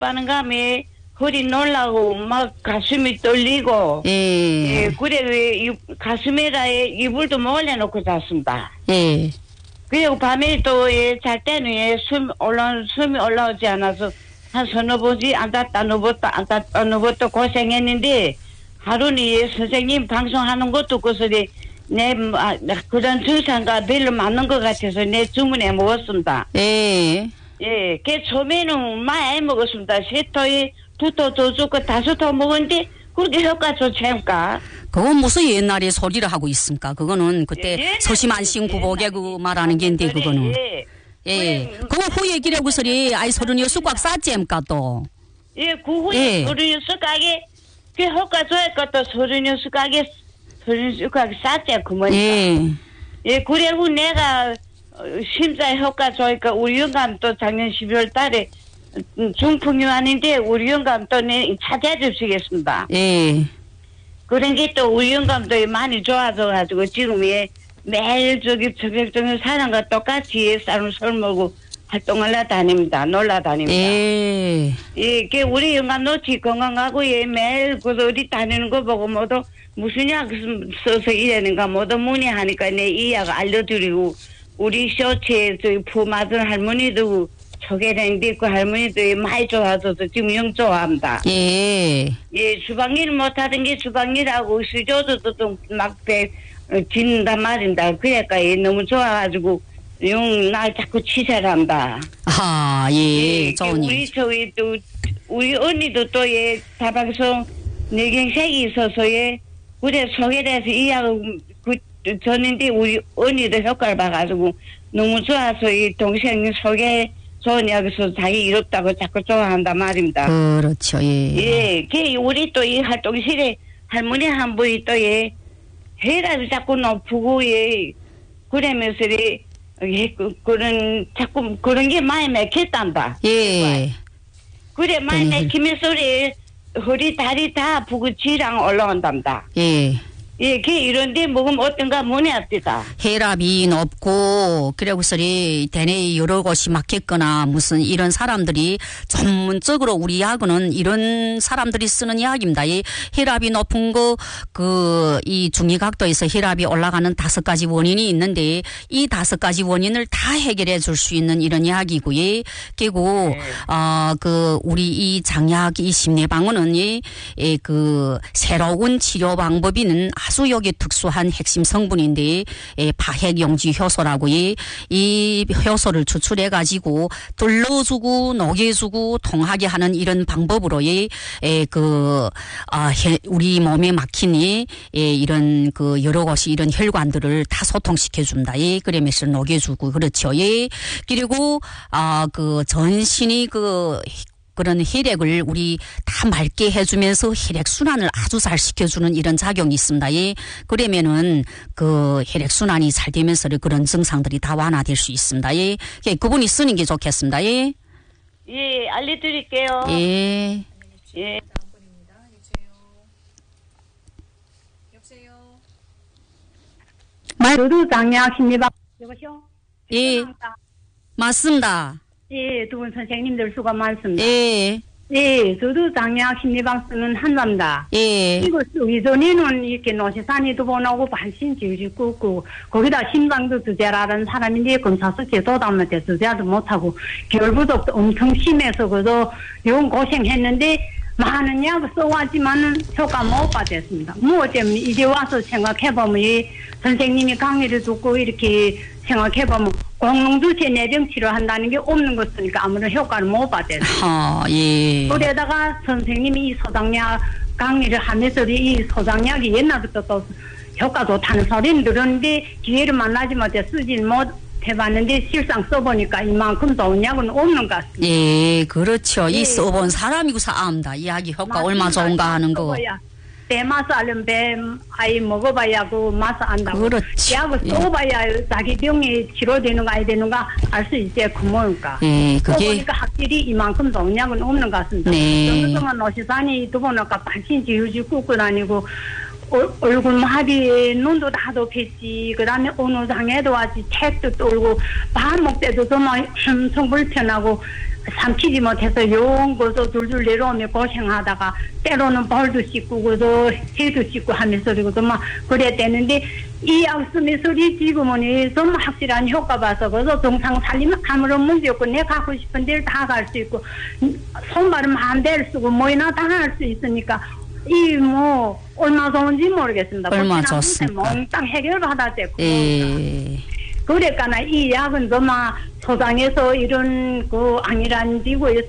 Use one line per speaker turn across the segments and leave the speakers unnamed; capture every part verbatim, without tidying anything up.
빠는감에 허리 놀라고 막 가슴이 떨리고
예.
예, 그래 왜 가슴에다에 이불도 몰려놓고 잤습니다.
예.
그리고 밤에 또 예, 잘 때는 예, 숨 올라 숨이 올라오지 않아서 한 서너 번씩 앉았다 누웠다 앉았다 누웠다 고생했는데 하루는 예, 선생님 방송하는 것도 그소리 내 아, 그런 증상과 별로 맞는 것 같아서 내 주문에 먹었습니다.
예.
예, 그 처음에는 많이 먹었습니다. 세 토에 두 토 더 주고 다섯 토 먹었는데 그렇게 효과 좋지않까?
그건 무슨 옛날에 소리를 하고 있습니까? 그거는 그때
예,
서심한신 구복에 그 말하는 게인데
그래,
그거는.
예.
예.
그래,
그거 후에 기라고 소리 아이 서른여 수꽉 쌌잼까 또.
예, 그 후에
예.
서른여섯 가게 그 효과 좋아했고 또 서른여섯 가게 서른여섯 가게 쌌지 그머니까.
예.
예, 그래 후 내가 심사 효과 좋으니까 우리 영감 또 작년 십이월 달에 중풍이 왔는데 우리 영감 또 내 찾아 주시겠습니다.
예.
그런 게 또 우리 영감도 많이 좋아져가지고 지금 예 매일 저기 저격적인 사람과 똑같이 쌀을 술 먹고 활동을 다닙니다. 놀러 다닙니다.
예.
예, 그 우리 영감 놓치 건강하고 예 매일 그 어디 다니는 거 보고 모두 무슨 약 써서 이러는가 모두 문의하니까 내 이 약 알려드리고 우리 쇼츠에 저기 푸 맞은 할머니도 소개되는데 그 할머니도 많이 좋아져서 지금 영 좋아합니다.
예.
예, 주방일 못하던 게 주방일하고 수조도 또막 짓는단 말인다. 그러니까 예, 너무 좋아가지고 영 날 자꾸 치사한다.
아, 예.
예,
좋은
우리
일.
저기 또 우리 언니도 또 예 다방송 뇌경색이 있어서 예 그래 소개돼서 이하고 그 전인데 우리 언니도 효과를 봐가지고 너무 좋아서 이 동생 소개 좋은 여기서 자기 이롭다고 자꾸 좋아한단 말입니다.
그렇죠. 예.
예, 그 우리 또 이 활동실에 할머니 한 분이 또 예 해라도 자꾸 높고 예 그러면서 예 그, 그런 자꾸 그런 게 많이 맥혔단다.
예.
그래 많이
음.
맥히면서 우리 허리 다리 다 아프고 지랑 올라온답니다.
예.
예, 그 이런데 먹으면 어떤가 문이 앞디다.
혈압이 높고 그래고서리 대뇌 여러 곳이 막혔거나 무슨 이런 사람들이 전문적으로 우리 약은 이런 사람들이 쓰는 약입니다. 이 혈압이 높은 거 그 이 중의각도에서 혈압이 올라가는 다섯 가지 원인이 있는데 이 다섯 가지 원인을 다 해결해 줄 수 있는 이런 약이고요. 그리고
네.
어 그 우리 이 장약 이 심내방어는 이그 새로운 치료 방법이는 아주 여기 특수한 핵심 성분인데 에, 파핵용지 효소라고 이, 이 효소를 추출해 가지고 둘러주고 녹여주고 통하게 하는 이런 방법으로 이, 에, 그 아, 해, 우리 몸에 막힌 이, 에, 이런 그 여러 곳이 이런 혈관들을 다 소통시켜 준다. 이 그러면서 녹여주고 그렇죠. 예. 그리고 아 그 전신이 그 그런 혈액을 우리 다 맑게 해주면서 혈액 순환을 아주 잘 시켜주는 이런 작용이 있습니다. 예. 그러면은 그 혈액 순환이 잘 되면서 그런 증상들이 다 완화될 수 있습니다. 예. 예. 그분이 쓰는 게 좋겠습니다. 예.
예, 알려드릴게요.
예.
예.
저도 장약 심리방 여보세요?
예. 맞습니다.
예, 두 분 선생님들 수고 많습니다.
예.
예, 저도 장약 심리방 쓰는 한자입니다.
예.
이거 쓰기 전에는 이렇게 노시산이 두 번 오고 반신 질질 끄고 거기다 심장도 두제라는 사람인데 검사서 제도담한테 두제도 못하고 결부도 엄청 심해서 그래서 영 고생했는데 많은 약을 써왔지만은 효과 못 받았습니다. 뭐 어쩌면 이제 와서 생각해보면 이 선생님이 강의를 듣고 이렇게 생각해보면 공농주체 내병 치료한다는 게 없는 것이니까 아무런 효과를 못 받았어요.
아, 예.
그러다가 선생님이 이 소장약 강의를 하면서 이 소장약이 옛날부터 또 효과 좋다는 소리는 들었는데 기회를 만나지 못해 쓰질 못 해봤는데 실상 써보니까 이만큼 좋은 약은 없는 것 같습니다.
예, 그렇죠.
예.
이 써본 사람이고 사암다. 이 약이 효과 얼마 좋은가 하는 거.
배 맛을 알면 배 아이 먹어봐야 그 맛을 안다고.
그렇지.
약을
예.
써봐야 자기 병이 치료되는가 안 되는가 알 수 있지 그뭐니까.
예, 그게
써보니까 확실히 이만큼 좋은 약은 없는 것 같습니다.
네.
어느 동안 노시산이 두 번 아까 반신지 유지 굽고 다니고 얼굴 마비 눈도 다 덮였지. 그 다음에 어느 장에도 왔지. 책도 떨고 밥 먹을 때도 정말 엄청 불편하고 삼키지 못해서 용 거서 줄줄 내려오며 고생하다가 때로는 벌도 씻고 그저 새도 씻고 하면서 그리고 막 그랬대는데 이 약 쓰면서 이 지금은 좀 확실한 효과 봐서 그래서 정상 살림 아무런 문제 없고 내가 가고 싶은 데를 다 갈 수 있고 손발은 마음대로 쓰고 뭐이나 다 할 수 있으니까 이 뭐 얼마 좋은지 모르겠습니다.
얼마 좋습니까?
몽땅 해결받아 됐고.
예.
그러니까 이 약은 정말 소장에서 이런 그 안일한 지구에서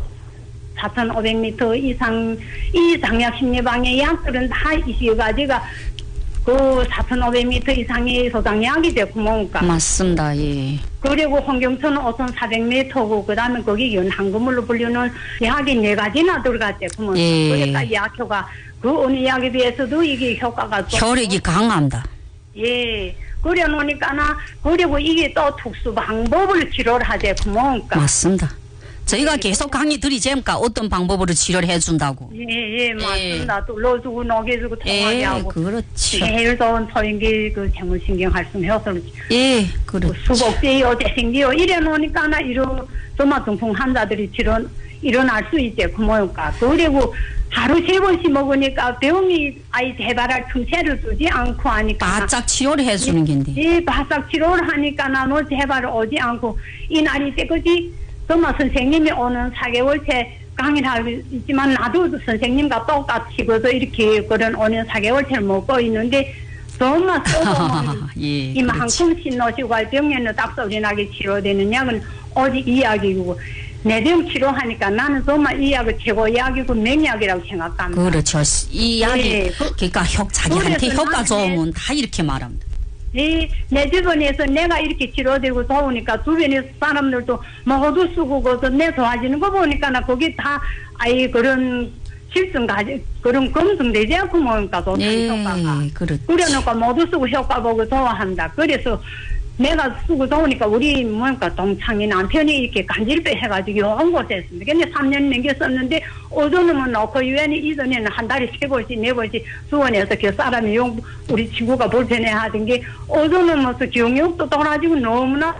사천오백 미터 이상 이 장약 심리방의 약들은 다 있어가지고 그 사천오백 미터 이상의 소장약이 됐고 뭔가
맞습니다. 예.
그리고 홍경천은 오천사백 미터고 그다음에 거기 연한금으로 불리는 약이 네 가지나 들어갔대. 그러면
예.
그러니까 약효가 그 어느 약에 비해서도 이게 효과가
혈액이 강합니다.
예. 그래 놓으니까나 그리고 이게 또 특수 방법을 치료를 하재 그러니까
맞습니다. 저희가 계속 강의 드리자니까 어떤 방법으로 치료를 해준다고.
예예 예, 맞습니다. 또 넣어주고 녹여주고 통하게
예,
하고
그렇죠.
제일 좋은 소인기 그 생물신경 활성 효소를
예, 그렇죠.
수복제요 재생제요 이래 놓으니까나 이런 정말 중풍 환자들이 치료 일어날 수 있지 그러니까 그리고 하루 세 번씩 먹으니까 병이 아이 재발할 틈새를 두지 않고 하니까
바짝 치료를 해주는 건데.
예, 바싹 치료를 하니까 나는 재발 오지 않고 이 날이 때까지 정말 선생님이 오는 사 개월째 강의를 하고 있지만 나도 선생님과 똑같이 그래서 이렇게 그런 오는 사 개월째를 먹고 있는데 정말 써도
예,
이만큼 신노시고 병에는 딱 소리 나게 치료되는 약은 오직 이 약이고 내 병 치료하니까 나는 정말 이 약은 최고 약이고 맹약이라고 생각합니다.
그렇죠. 이 약이
예, 그,
그러니까 효, 자기한테 효과 좋으면 다 이렇게 말합니다.
네, 내 주변에서 내가 이렇게 치료되고 좋으니까 주변에 사람들도 먹어도 쓰고 그래서 내 좋아지는 거 보니까 나 거기 다 아이 그런 실증 가지 그런 검증되지 않고 뭐니까 좋다는
예,
효과가
그렇죠.
그래놓고 모두 쓰고 효과 보고 좋아한다. 그래서 내가 쓰고 좋으니까 우리 뭐니까 동창이 남편이 이렇게 간질배 해가지고 온 곳에 했습니다. 근데 삼 년 넘게 썼는데 오전은 놓고 유엔이 이전에는 한 달에 세 번씩 네 번씩 수원에서 그 사람이 용 우리 친구가 불편해 하던 게 오전은 무슨 기억력도 떨어지고 너무나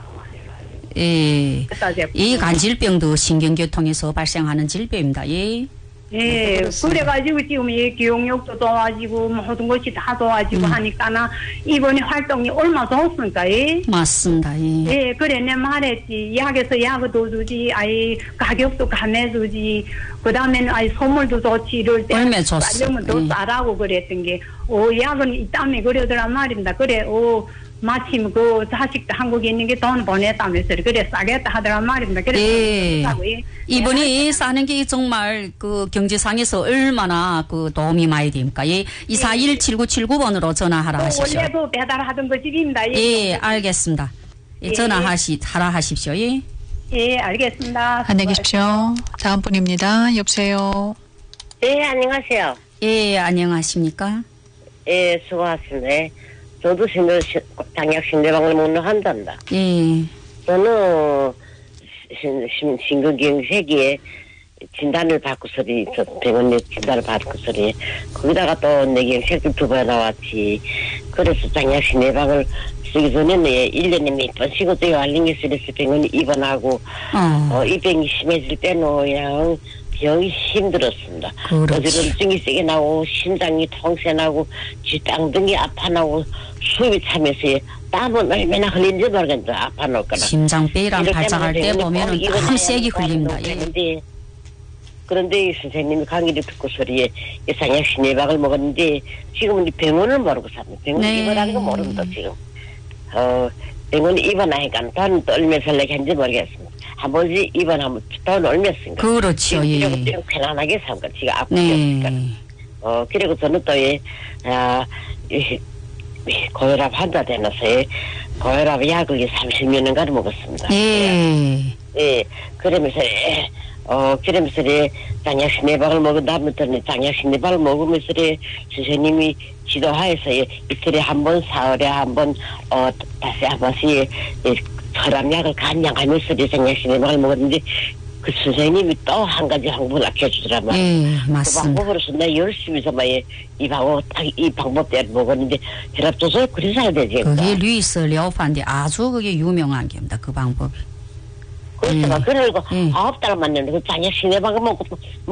예. 이 간질병도 신경계통에서 발생하는 질병입니다. 예.
예, 그래가지고 지금 이 기억력도 좋아지고 모든 것이 다 좋아지고 음. 하니까나 이번에 활동이 얼마 좋습니까? 예?
맞습니다. 예.
예, 그래 내 말했지. 약에서 약도 주지, 아이 가격도 감해주지. 그 다음에는 아이 선물도 좋지. 이럴 때
얼마 좋습니다.
더
예.
싸라고 그랬던 게, 오 약은 있다며 그러더란 말입니다. 그래, 오. 마침 그 자식도 한국에 있는 게 돈 보냈다면서 그래 싸겠다 하더란 말입니다. 그래서
예.
예.
이분이 사는 게 정말 그 경제상에서 얼마나 그 도움이 많이 됩니까? 예. 이사일 칠구칠구 번으로 전화하라 하십시오.
원래 그 배달하던 그 집입니다. 예,
예, 알겠습니다. 예, 전화하시 하라 하십시오. 예.
예, 알겠습니다.
안녕히 계십시오. 다음 분입니다. 여보세요.
예, 안녕하세요.
예, 안녕하십니까?
예, 수고하셨습니다. 저도 신경, 장약 신대방을 못 한단다.
예.
저는 신, 신, 신근경색에 진단을 받고서리, 저 병원에 진단을 받고서리, 거기다가 또 내경색도 두 번 나왔지. 그래서 장약 신대방을 쓰기 전에는 일 년에 몇 번 쉬고 또 알링에스레스 병원에 입원하고, 어. 어, 이 병이 심해질 때는 그냥 병이 힘들었습니다. 어지럼증이 세게 나고 심장이 통새나고 쥐땅등이 아파나고 숨이 차면서 땀은 얼마나 흘린지 모르겠는데 아파놓거나
심장병이랑 발작할 때 보면은 땀 세게 흘립니다.
예. 그런데 선생님이 강의를 듣고 소리에 장약 신예방을 먹었는데 지금은 병원을 모르고 삽니다. 병원 네. 입원하는 거 모릅니다 지금. 어 병원에 입원하니까 돈 떨면서 내게 한지 모르겠습니다. 한 번씩 입원하면 돈 얼마 쓴가.
그렇죠. 예.
그리고 편안하게 산가. 지가 아프니까. 네. 어, 그리고 저는 또, 예, 아, 이, 고혈압 환자 되면서, 고혈압 약을 삼십 년간을 먹었습니다.
예.
예. 그러면서, 예, 어, 그러면서, 예, 장약신 내박을 먹은 다음부터는 장약신 내박을 먹으면서, 예, 선생님이 지도하에서, 예, 이틀에 한 번, 사흘에 한 번, 어, 다시 한 번씩, 예, 혈압약을 간양하면서 장약신 내박을 먹었는데, 그 선생님이 또 한 가지 방법을 알려주더란 말이에요.
예, 맞습니다.
그 방법으로서 내가 열심히 정말 이 방법, 이 방법대로 먹었는데 혈압 조절 그래서 해야 되지.
그게 루이스 레오파인데 아주 그게 유명한 겁니다. 그 방법이.
그래서
예.
그러고
예.
아홉 달 만났는데 그 장애 시내방금 먹고